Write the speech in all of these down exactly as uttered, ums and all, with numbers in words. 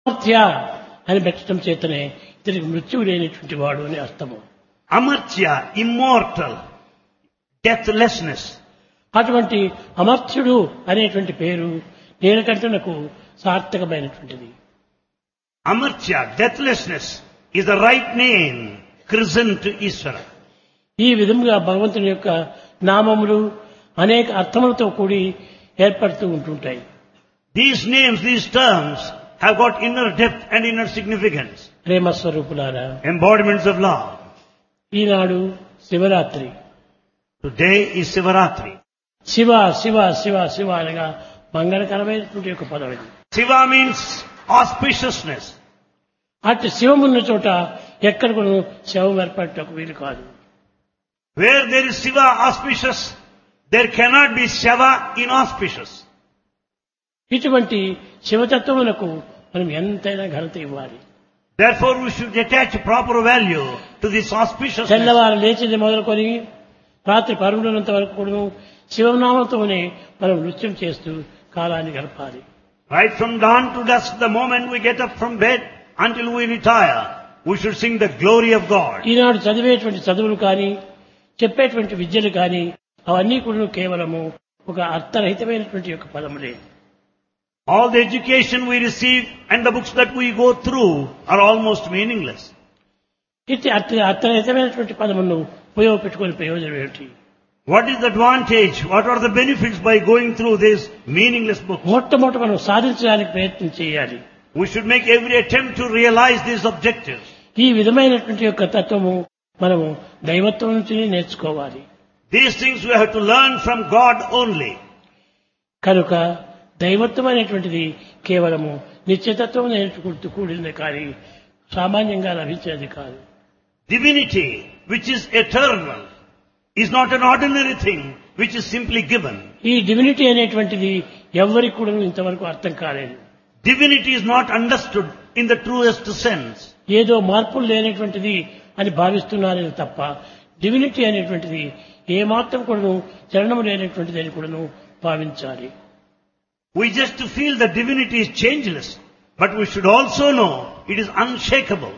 అమర్త్య అని పెట్టడం చేతనే ఇతనికి మృత్యువు లేనటువంటి వాడు అని అర్థము. Amartya, immortal, deathlessness. అటువంటి అమర్త్యుడు అనేటువంటి పేరు నీలకంఠునకు సార్థకమైనటువంటిది. Amartya, deathlessness, is the right name christened to Ishvara. ఈ విధంగా భగవంతుని యొక్క నామములు అనేక అర్థములతో కూడి ఏర్పడుతూ ఉంటుంటాయి. These names, these terms have got inner depth and inner significance. ప్రేమస్వరూపులారా, Embodiments of love. Eenadu Shivaratri. Today is Sivaratri. Shiva Shiva Shiva Shiva అనగా మంగళకరమైనటువంటి యొక్క పదం ఇది. Siva means auspiciousness. అటు శివమున్న చోట ఎక్కడ కూడా శవం ఏర్పడటకు వీలు కాదు. Where there is Siva auspicious, there cannot be Shava inauspicious. ఇటువంటి శివతత్వమునకు మనం ఎంతైనా ఘనత ఇవ్వాలి. Therefore we should attach proper value to this auspiciousness. తెల్లవారు లేచింది మొదలుకొని రాత్రి పరుగులంత వరకు కూడా శివనామంతోనే మనం నృత్యం చేస్తూ కాలాన్ని గడపాలి. Right from dawn to dusk, the moment we get up from bed until we retire, we should sing the glory of God. ఈనాడు చదివేటువంటి చదువులు కానీ చెప్పేటువంటి విద్యలు కానీ అవన్నీ కూడా కేవలము ఒక అర్థరహితమైనటువంటి యొక్క పదములే. All the education we receive and the books that we go through are almost meaningless. ఇట్టి అర్థ అర్థరహితమైనటువంటి పదమును ఉపయోగపెట్టుకునే ప్రయోజనం ఏమిటి? What is the advantage? What are the benefits by going through these meaningless books? మొట్టమొదట మనం సాధించడానికి ప్రయత్నం చేయాలి. We should make every attempt to realize these objectives. ఈ విధమైనటువంటి యొక్క తత్వము మనము దైవత్వం నుంచి నేర్చుకోవాలి. These things we have to learn from God only. కనుక దైవత్వం అనేటువంటిది కేవలము నిత్యతత్వం నేర్చుకుంటూ కూడింది కానీ సామాన్యంగా లభించేది కాదు. Divinity, which is eternal, is not an ordinary thing which is simply given. ఈ డివినిటీ అనేటువంటిది ఎవరికి కూడా ఇంతవరకు అర్థం కాలేదు. Divinity is not understood in the truest sense. ఏదో మార్పులు లేనటువంటిది అని భావిస్తున్నారే తప్ప డివినిటీ అనేటువంటిది ఏమాత్రం కూడాను చలనము లేనటువంటిది అని కూడాను భావించాలి. We just feel that divinity is changeless, but we should also know it is unshakable.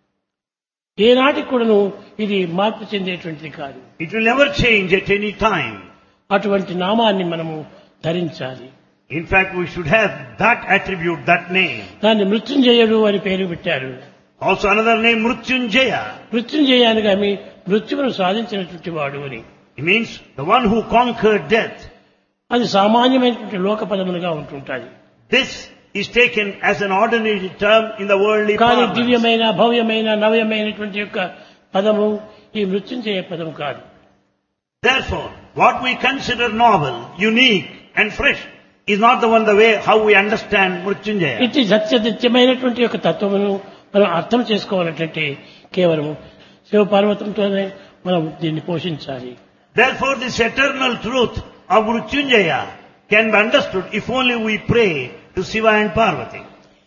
ఏనాటికి కూడాను ఇది మార్పు చెందేటువంటిది కాదు. It will never change at any time. అటువంటి నామాన్ని మనము ధరించాలి. In fact, we should have that attribute, that name. దాన్ని మృత్యుంజయుడు అని పేరు పెట్టారు. Also another name, Mrutyunjaya. మృత్యుంజయ అనగా మీ మృత్యువును సాధించినటువంటి వాడు అని. It means the one who conquered death. అది సామాన్యమైనటువంటి లోక పదములుగా ఉంటుంటాయి. This is taken as an ordinary term in the worldly కానీ parlance. దివ్యమైన భవ్యమైన నవ్యమైనటువంటి యొక్క పదము ఈ మృత్యుంజయ పదము కాదు. Therefore, what we consider novel, unique and fresh is not the one the way how we understand Mrutyunjaya. ఇట్టి సత్యదిత్యమైనటువంటి యొక్క తత్వమును మనం అర్థం చేసుకోవాలంటే కేవలం శివ పార్వతంతోనే మనం దీన్ని పోషించాలి. Therefore, this eternal truth of Mrutyunjaya can be understood if only we pray to Shiva and Parvati.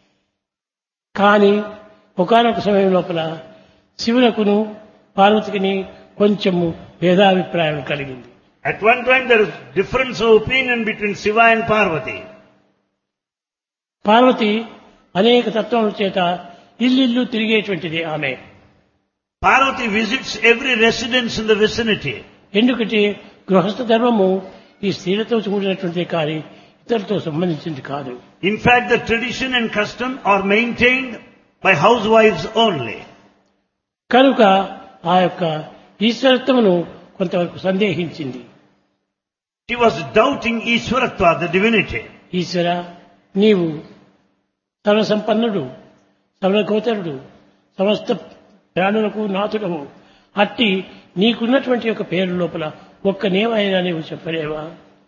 కానీ ఒకానొక సమయం లోపల శివునకును పార్వతికిని కొంచెము భేదాభిప్రాయం కలిగింది. At one time there is difference of opinion between Shiva and Parvati. Parvati అనేక తత్వముల చేత ఇల్లిల్లు తిరిగేటువంటిది ఆమె. Parvati visits every residence in the vicinity. ఎందుకంటే గృహస్థ ధర్మము ఈ స్త్రీలతో కూడినటువంటిది కానీ ఇతరులతో సంబంధించింది కాదు. In fact, the tradition and custom are maintained by housewives only. కనుక ఆ యొక్క ఈశ్వరత్వమును కొంతవరకు సందేహించింది. She was doubting Ishwaratva, the divinity. ఈశ్వర, నీవు సర్వసంపన్నుడు, సర్వగోచరుడు, సమస్త ప్రాణులకు నాథుడవు. అట్టి నీకున్నటువంటి యొక్క పేరు లోపల ఒక్క నేమైనా నీవు చెప్పలేవా?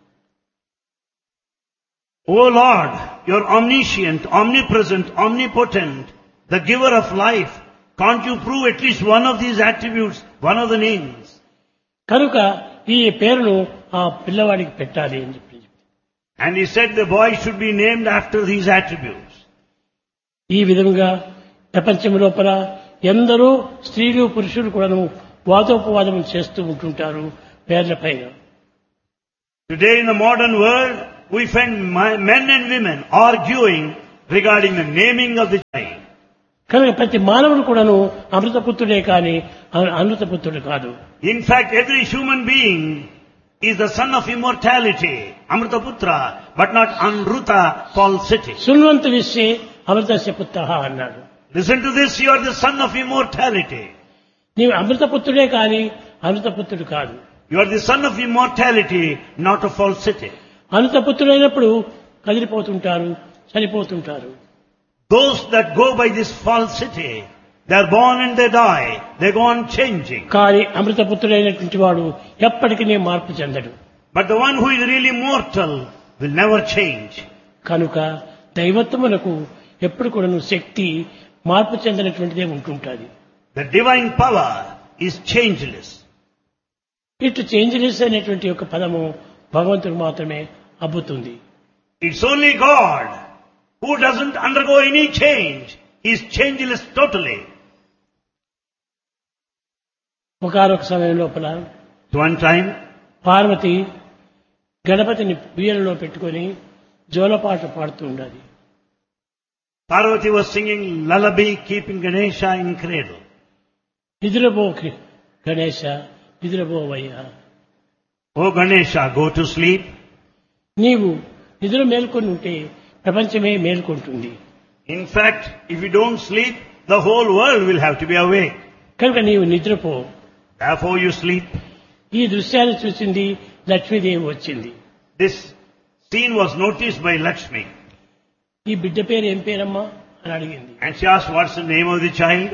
O Lord, you are omniscient, omnipresent, omnipotent, the giver of life. Can't you prove at least one of these attributes, one of the names? కనుక ఈ పేరును ఆ పిల్లవాడికి పెట్టాలి అని చెప్పి. And he said the boy should be named after these attributes. ఈ విధంగా ప్రపంచం లోపల ఎందరో స్త్రీలు పురుషులు కూడాను వాదోపవాదం చేస్తూ ఉంటుంటారు పేర్లపైన. Today in the modern world, we find men and women arguing regarding the naming of the child. కనుక ప్రతి మానవుడు కూడాను అమృతపుత్రుడే కానీ అమృతపుత్రుడు కాదు. In fact, every human being is the son of immortality, Amrutaputra, but not Anruta, falsity. శృణ్వంతు విశ్వే అమృతస్య పుత్రః అన్నాడు. Listen to this, you are the son of immortality. నీవు అమృతపుత్రుడే కానీ అమృతపుత్రుడు కాదు. You are the son of immortality, not of falsity. అమృతపుత్రుడైనప్పుడు కదిలిపోతుంటారు, చనిపోతుంటారు. Those that go by this falsity, they are born and they die, they go on changing. కానీ అమృతపుత్రుడైనటువంటి వాడు ఎప్పటికీ మార్పు చెందడు. But the one who is really mortal will never change. కనుక దైవత్వమునకు ఎప్పుడు కూడాను శక్తి మార్పు చెందినటువంటిదే ఉంటుంటుంది. The divine power is changeless. ఇటు changeless అనేటువంటి ఒక పదము భగవంతుడు మాత్రమే అబ్బుతుంది. It's only God who doesn't undergo any change. He is changeless totally. ఒకనొక సమయం లోపల At one time, పార్వతి గణపతిని ఉయ్యాలలో పెట్టుకొని జోలపాట పాడుతూ ఉండాలి. Parvati was singing lullaby, keeping Ganesha in cradle. నిద్రపో Ganesha నిద్రపోవయ్యా. Oh Ganesha, go to sleep. నీవు నిద్ర మేల్కొని ఉంటే ప్రపంచమే మేల్కొంటుంది. In fact, if you don't sleep, the whole world will have to be awake. కనుక నీవు నిద్రపో. Therefore you sleep. ఈ దృశ్యాన్ని చూసింది లక్ష్మీదేవి వచ్చింది. This scene was noticed by Lakshmi. ఈ బిడ్డ పేరు ఏం పేరమ్మా అని అడిగింది. And she asked, what's the name of the child?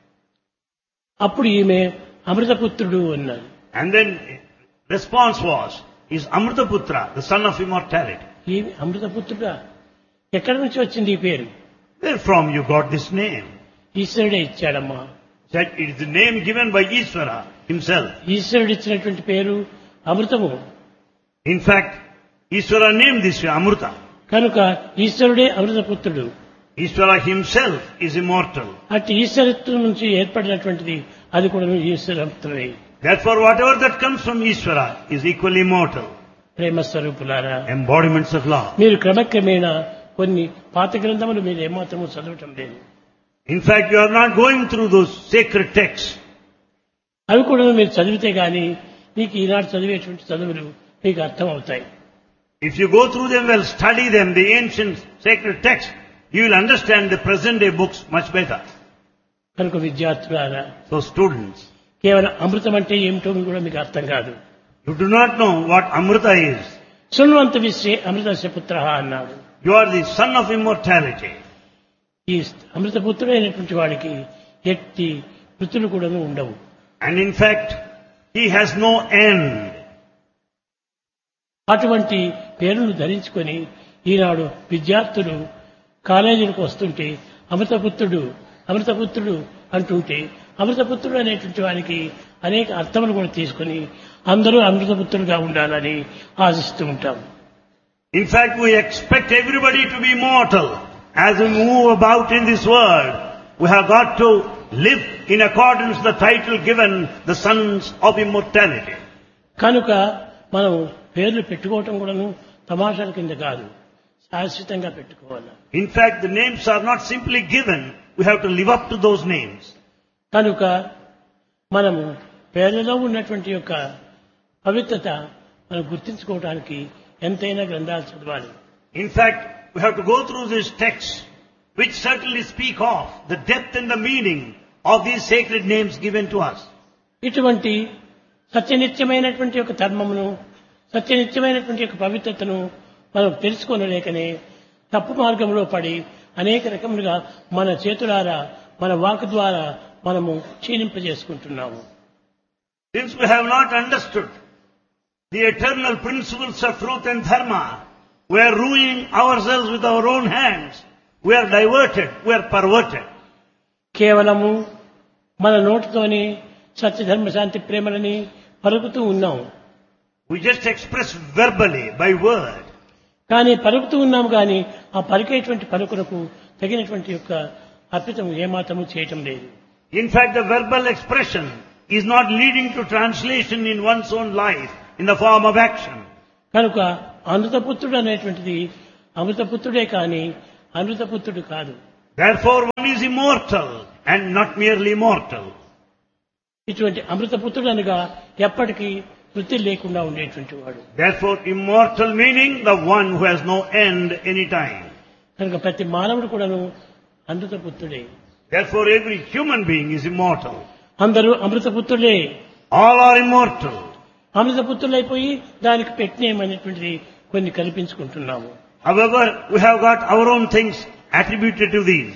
అప్పుడు ఈమె అమృతపుత్రుడు అన్నాడు. And then response was, is Amrutaputra, the son of immortality. ఈ అమృతపుత్రుడా, ఎక్కడి నుంచి వచ్చింది ఈ పేరు? Where from you got this name? ఈశ్వరుడే ఇచ్చాడమ్మా. Said it is the name given by Ishvara himself. ఈశ్వరుడు ఇచ్చినటువంటి పేరు అమృతము. In fact, Ishvara named this Amruta. కనుక ఈశ్వరుడే అమృతపుత్రుడు. Ishvara himself is immortal. అట్టి ఈశ్వరత్వం నుంచి ఏర్పడినటువంటిది అది కూడా ఈశ్వరత్వమే. Therefore, whatever that comes from Ishvara is equally immortal. ప్రేమ స్వరూపులారా, Embodiments of love. మీరు క్రమక్రమేణా కొన్ని పాత గ్రంథములు మీరు ఏమాత్రము చదవటం లేదు. In fact, you are not going through those sacred texts. అవి కూడా మీరు చదివితే గాని మీకు ఈనాడు చదివేటువంటి చదువులు మీకు అర్థం అవుతాయి. If you go through them well, study them, the ancient sacred texts, you will understand the present day books much better. కనుక విద్యార్థులారా, So students, కేవలం అమృతం అంటే ఏమిటో కూడా మీకు అర్థం కాదు. you do not know what Amrita is. శృణ్వంత విశ్వే అమృతస్య పుత్రః అన్నాడు. You are the son of immortality. ఈ అమృతపుత్రుడైనటువంటి వాడికి ఎట్టి వృత్తులు కూడా ఉండవు. And in fact, he has no end. అటువంటి పేరును ధరించుకొని ఈనాడు విద్యార్థులు కాలేజీలకు వస్తుంటే అమృతపుత్రుడు అమృతపుత్రుడు అంటుంటే అమృతపుత్రుడు అనేటువంటి వారికి అనేక అర్థములు కూడా తీసుకొని అందరూ అమృతపుత్రుడుగా ఉండాలని ఆశిస్తూ ఉంటాం. In fact, we expect everybody to be mortal. As we move about in this world, we have got to live in accordance with the title given, the sons of immortality. కనుక మనం పేర్లు పెట్టుకోవటం కూడాను తమాషాల కింద కాదు, శాశ్వతంగా పెట్టుకోవాలి. In fact, the names are not simply given, we have to live up to those names. కనుక మనము పేర్లలో ఉన్నటువంటి యొక్క పవిత్రత మనం గుర్తించుకోవడానికి ఎంతైనా గ్రంథాలు చదవాలి. In fact, we have to go through these texts which certainly speak of the depth and the meaning of these sacred names given to us. ఇటువంటి సత్యనిత్యమైనటువంటి యొక్క ధర్మమును, సత్యనిత్యమైనటువంటి యొక్క పవిత్రతను మనం తెలుసుకోనలేకనే తప్పు మార్గంలో పడి అనేక రకములుగా మన చేతులారా మన వాక్ ద్వారా మనము క్షీణింపజేసుకుంటున్నాము. Since we have not understood the eternal principles of truth and dharma, we are ruining ourselves with our own hands. We are diverted, we are perverted. కేవలము మన నోటితోని సత్యధర్మ శాంతి ప్రేమలని పలుకుతూ ఉన్నాం. We just express verbally, by word. కానీ పలుకుతూ ఉన్నాం కానీ ఆ పలికేటువంటి పలుకులకు తగినటువంటి యొక్క అర్పితం ఏమాత్రము చేయటం లేదు. In fact, the verbal expression is not leading to translation in one's own life in the form of action. కనుక అమృతపుత్రుడు అనేటువంటిది అమృతపుత్రుడే కానీ అమృతపుత్రుడు కాదు. Therefore one is immortal and not merely mortal. ఇటువంటి అమృతపుత్రుడు అనగా ఎప్పటికీ వృత్తి లేకుండా ఉండేటువంటి వాడు. Therefore immortal meaning the one who has no end any time. కనుక ప్రతి మానవుడు కూడాను అమృతపుత్రుడే. Therefore every human being is immortal. అందరూ అమృతపుత్రులే. All are immortal. అమృతపుత్రులైపోయి దానికి పెట్టినేమనేటువంటిది కొన్ని కల్పించుకుంటున్నాము. However, we have got our own things attributed to these.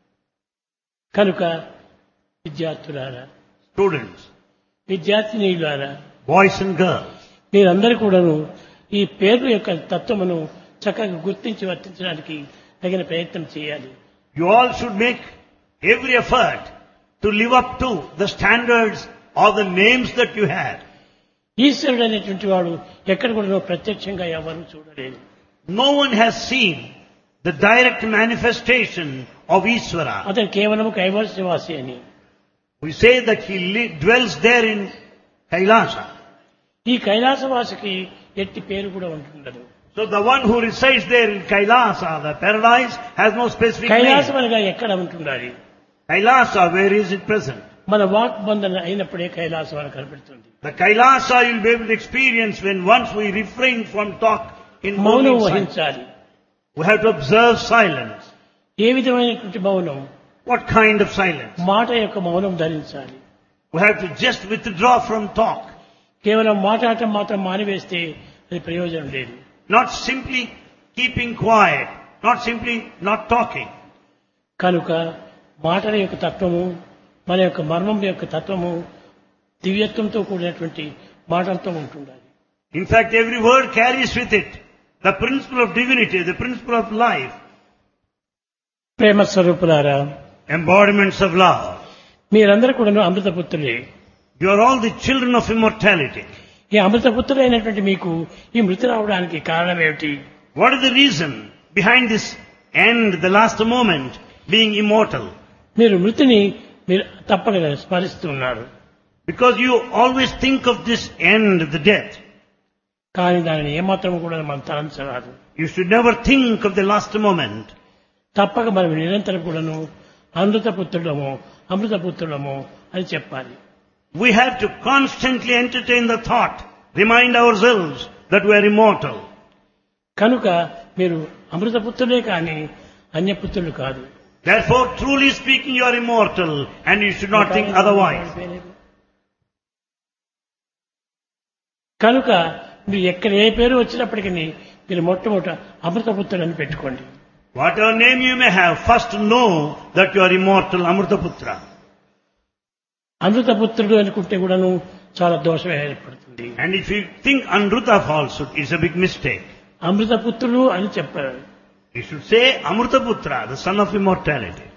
కనుక విద్యార్థులారా, Students, విద్యార్థినీయులారా, boys and girls, మీరందరూ కూడాను ఈ పేరు యొక్క తత్వమును చక్కగా గుర్తించి వర్తించడానికి తగిన ప్రయత్నం చేయాలి. you all should make every effort to live up to the standards or the names that you have. ఈశ్వరుడు అనేటువంటి వాడు ఎక్కడ కూడా ప్రత్యక్షంగా ఎవరు చూడలేదు. No one has seen the direct manifestation of Ishvara. అతను కేవలం కైవల్యవాసి అని. We say that he li- dwells there in Kailasa. ఈ కైలాసవాసికి ఎట్టి పేరు కూడా ఉంటుండదు. So the one who resides there in Kailasa, the paradise, has no specific Kailasam name. అనగా ఎక్కడ ఉంటుండాలి? Kailasa, where is it present? మన వాక్ బంధన అయినప్పుడే కైలాసం అని కనబడుతుంది. The Kailasa you'll be able to experience when once we refrain from talk in మౌనం mouning silence. వహించాలి. We have to observe silence. ఏ విధమైనటువంటి మౌనం? What kind of silence? మాట యొక్క మౌనం ధరించాలి. We have to just withdraw from talk. కేవలం మాట్లాడటం మాత్రం మానివేస్తే అది ప్రయోజనం లేదు. Not simply keeping quiet. Not simply not talking. కనుక మాటల యొక్క తత్వము, మన యొక్క మర్మం యొక్క తత్వము దివ్యత్వంతో కూడినటువంటి మాటలతో ఉంటుండాలి. In fact, every word carries with it the principle of divinity, the principle of life, ప్రేమ స్వరూపులారా, embodiments of love. మీరందరూ కూడా అమృతపుత్రులే. You are all the children of immortality. ఈ అమృతపుత్రులైనటువంటి మీకు ఈ మృతి రావడానికి కారణం ఏమిటి? What is the reason behind this end, the last moment, being immortal? మీరు మృతిని మీరు తప్పక స్మరిస్తున్నారు. Because you always think of this end, the death. కానీ దానిని ఏమాత్రం కూడా మనం తలంచరాదు. You should never think of the last moment. తప్పక మనం నిరంతరం కూడాను అమృతపుత్రుడము అమృతపుత్రుడము అని చెప్పాలి. We have to constantly entertain the thought, remind ourselves that we are immortal. కనుక మీరు అమృతపుత్రులే కానీ అన్యపుత్రులు కాదు. Therefore, truly speaking, you are immortal and you should not think otherwise. కనుక మీరు ఎక్కడ ఏ పేరు వచ్చినప్పటికీ మీరు మొట్టమొదట అమృతపుత్రుడు అని పెట్టుకోండి. Whatever name you may have, first know that you are immortal, Amrutaputra. అమృతపుత్రుడు అనుకుంటే కూడాను చాలా దోషం ఏర్పడుతుంది. And if you think Anruta falsehood, it's a big mistake. అమృతపుత్రుడు అని చెప్పారు. You should say Amrutaputra, the son of immortality.